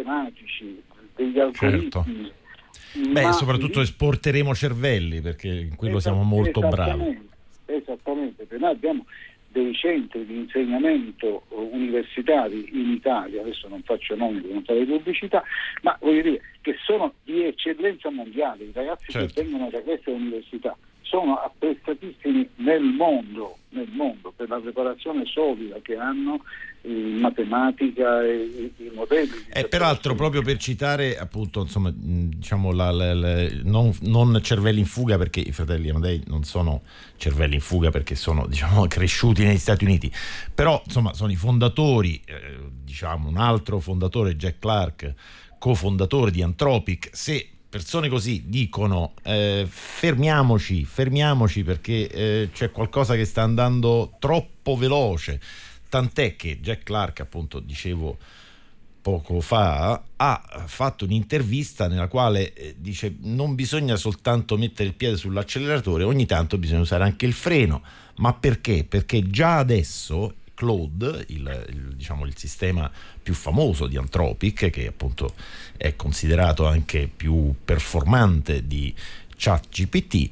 matematici, degli Certo. algoritmi. Beh, Ma soprattutto esporteremo cervelli, perché in quello siamo molto bravi. Esattamente, per noi abbiamo dei centri di insegnamento universitari in Italia, adesso non faccio nomi per non fare pubblicità, ma voglio dire che sono di eccellenza mondiale. I ragazzi che Certo. vengono da queste università sono apprezzatissimi nel mondo per la preparazione solida che hanno in matematica e i modelli di E peraltro, preparazione. proprio per citare, appunto, insomma, diciamo, non cervelli in fuga, perché i fratelli Amadei non sono cervelli in fuga perché sono, diciamo, cresciuti negli Stati Uniti, però insomma sono i fondatori, diciamo, un altro fondatore, Jack Clark, cofondatore di Anthropic. Se persone così dicono fermiamoci perché c'è qualcosa che sta andando troppo veloce, tant'è che Jack Clark, appunto, dicevo poco fa, ha fatto un'intervista nella quale dice: non bisogna soltanto mettere il piede sull'acceleratore, ogni tanto bisogna usare anche il freno. Ma perché? Perché già adesso Claude, diciamo il sistema più famoso di Anthropic, che appunto è considerato anche più performante di ChatGPT,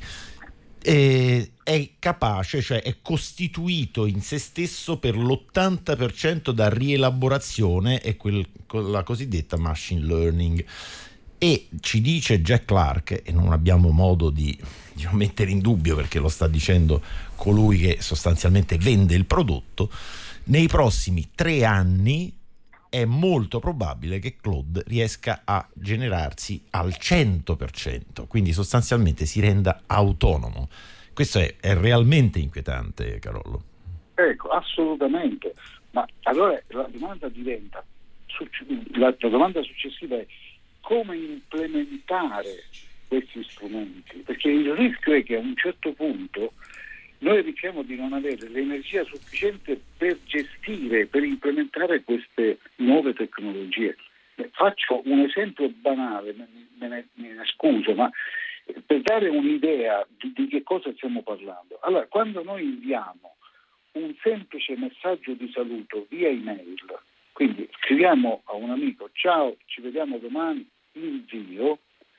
è capace, cioè è costituito in se stesso per l'80% da rielaborazione e la cosiddetta machine learning. E ci dice Jack Clark, e non abbiamo modo di mettere in dubbio perché lo sta dicendo colui che sostanzialmente vende il prodotto, nei prossimi 3 anni è molto probabile che Claude riesca a generarsi al 100%, quindi sostanzialmente si renda autonomo. Questo è realmente inquietante, Carollo. Ecco, assolutamente. Ma allora la domanda successiva è come implementare questi strumenti, perché il rischio è che a un certo punto noi rischiamo di non avere l'energia sufficiente per gestire, per implementare queste nuove tecnologie. Faccio un esempio banale, me ne scuso, ma per dare un'idea di che cosa stiamo parlando. Allora, quando noi inviamo un semplice messaggio di saluto via email, quindi scriviamo a un amico: ciao, ci vediamo domani, invio,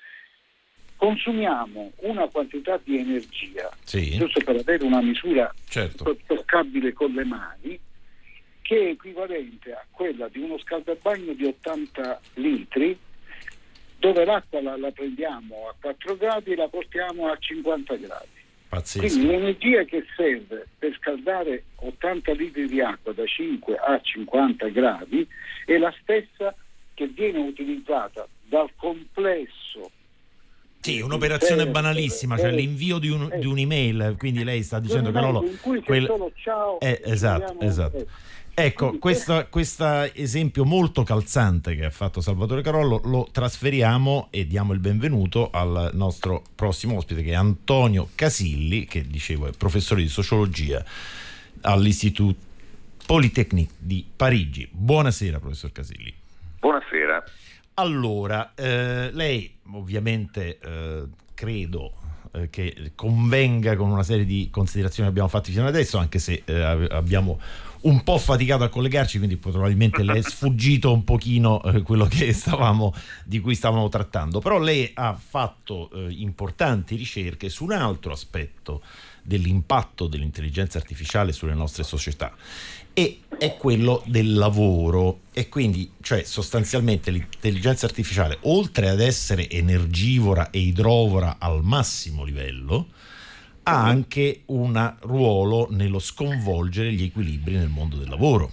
consumiamo una quantità di energia, Sì, giusto per avere una misura certo. toccabile con le mani, che è equivalente a quella di uno scaldabagno di 80 litri, dove l'acqua la prendiamo a 4 gradi e la portiamo a 50 gradi. Pazzesco. Quindi l'energia che serve per scaldare 80 litri di acqua da 5 a 50 gradi è la stessa che viene utilizzata dal complesso. Sì, un'operazione banalissima, cioè l'invio di un'email, quindi lei sta dicendo, Carollo, in cui c'è solo ciao, esatto. Ecco, questo esempio molto calzante che ha fatto Salvatore Carollo lo trasferiamo e diamo il benvenuto al nostro prossimo ospite, che è Antonio Casilli, che dicevo è professore di sociologia all'Institut Polytechnique di Parigi. Buonasera, professor Casilli. Buonasera. Allora, lei ovviamente credo che convenga con una serie di considerazioni che abbiamo fatto fino adesso, anche se abbiamo un po' faticato a collegarci, quindi probabilmente le è sfuggito un pochino quello di cui stavamo trattando. Però lei ha fatto importanti ricerche su un altro aspetto dell'impatto dell'intelligenza artificiale sulle nostre società, e è quello del lavoro. E quindi, cioè, sostanzialmente l'intelligenza artificiale, oltre ad essere energivora e idrovora al massimo livello, ha anche un ruolo nello sconvolgere gli equilibri nel mondo del lavoro.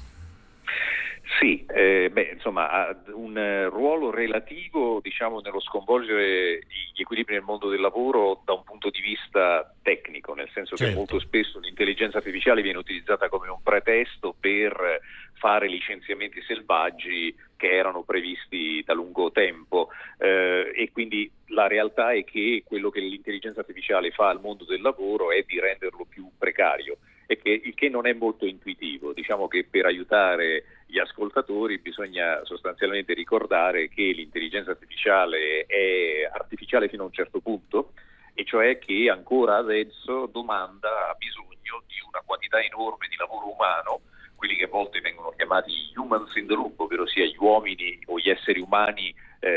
Sì, insomma, ha un ruolo relativo, diciamo, nello sconvolgere gli equilibri nel mondo del lavoro da un punto di vista tecnico, nel senso che molto spesso l'intelligenza artificiale viene utilizzata come un pretesto per fare licenziamenti selvaggi che erano previsti da lungo tempo, e quindi la realtà è che quello che l'intelligenza artificiale fa al mondo del lavoro è di renderlo più precario, il che non è molto intuitivo. Diciamo che per aiutare gli ascoltatori bisogna sostanzialmente ricordare che l'intelligenza artificiale è artificiale fino a un certo punto, e cioè che ancora adesso ha bisogno di una quantità enorme di lavoro umano quelli che a volte vengono chiamati humans in the loop, ovvero sia gli uomini o gli esseri umani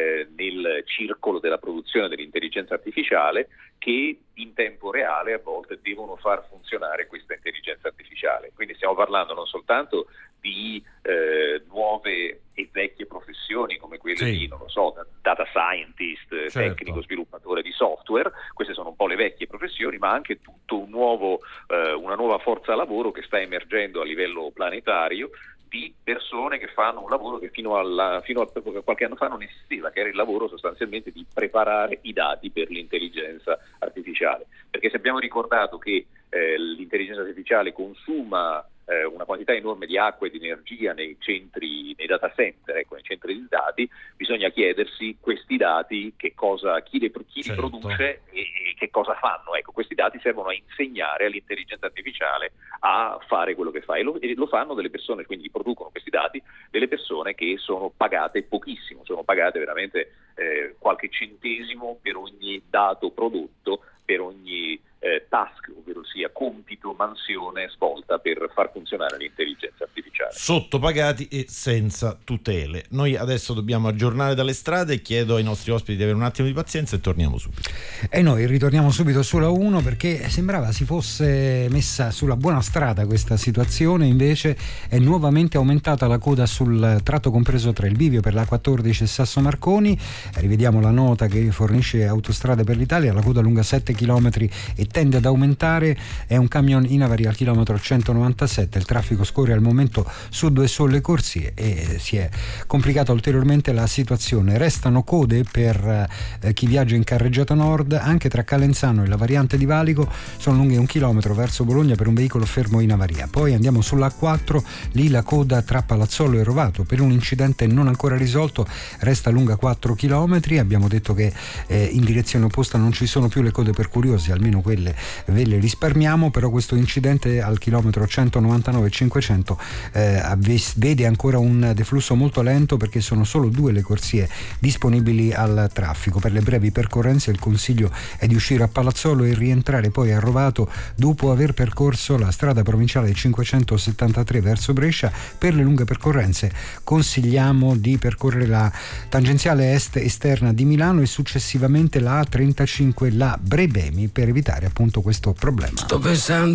nel circolo della produzione dell'intelligenza artificiale, che in tempo reale a volte devono far funzionare questa intelligenza artificiale. Quindi stiamo parlando non soltanto di nuove e vecchie professioni come quelle di, non lo so, data scientist, tecnico, sviluppatore di software, queste sono un po' le vecchie professioni, ma anche tutto un nuovo, una nuova forza lavoro che sta emergendo a livello planetario, di persone che fanno un lavoro che fino a qualche anno fa non esisteva, che era il lavoro sostanzialmente di preparare i dati per l'intelligenza artificiale. Perché se abbiamo ricordato che l'intelligenza artificiale consuma una quantità enorme di acqua e di energia nei data center, nei centri di dati, bisogna chiedersi questi dati chi li produce e che cosa fanno. Ecco, questi dati servono a insegnare all'intelligenza artificiale a fare quello che fa, e lo fanno delle persone, quindi producono questi dati delle persone che sono pagate pochissimo, sono pagate veramente qualche centesimo per ogni dato prodotto, per ogni task, ovvero sia compito, mansione svolta per far funzionare l'intelligenza artificiale. Sottopagati e senza tutele. Noi adesso dobbiamo aggiornare dalle strade, chiedo ai nostri ospiti di avere un attimo di pazienza e torniamo subito. E noi ritorniamo subito sulla 1, perché sembrava si fosse messa sulla buona strada questa situazione, invece è nuovamente aumentata la coda sul tratto compreso tra il bivio per la 14 e Sasso Marconi. Rivediamo la nota che fornisce Autostrade per l'Italia: la coda lunga 7 km e tende ad aumentare, è un camion in avaria al chilometro 197, il traffico scorre al momento su 2 sole corsie e si è complicata ulteriormente la situazione. Restano code per chi viaggia in carreggiata nord anche tra Calenzano e la variante di Valico, sono lunghe 1 chilometro verso Bologna per un veicolo fermo in avaria. Poi andiamo sulla A4, lì la coda tra Palazzolo e Rovato per un incidente non ancora risolto resta lunga 4 chilometri. Abbiamo detto che in direzione opposta non ci sono più le code per curiosi, almeno quelle ve le risparmiamo, però questo incidente al chilometro 199-500 vede ancora un deflusso molto lento, perché sono solo 2 le corsie disponibili al traffico. Per le brevi percorrenze il consiglio è di uscire a Palazzolo e rientrare poi a Rovato dopo aver percorso la strada provinciale 573 verso Brescia. Per le lunghe percorrenze consigliamo di percorrere la tangenziale est esterna di Milano e successivamente la A35, la Brebemi, per evitare appunto questo problema. Sto pensando